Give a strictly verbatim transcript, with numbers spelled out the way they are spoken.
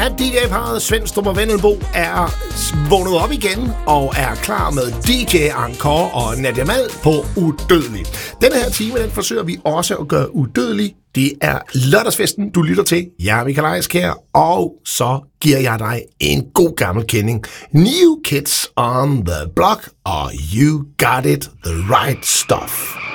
at D J-parret Svendstrup og Vendelbo er vågnet op igen og er klar med D J Encore og Nadia Mal på Udødelig. Denne her time, den forsøger vi også at gøre udødelig. Det er lørdagsfesten, du lytter til. Jeg er Michael Ejskær, og så giver jeg dig en god gammel kending. New Kids on the Block, og You Got It The Right Stuff.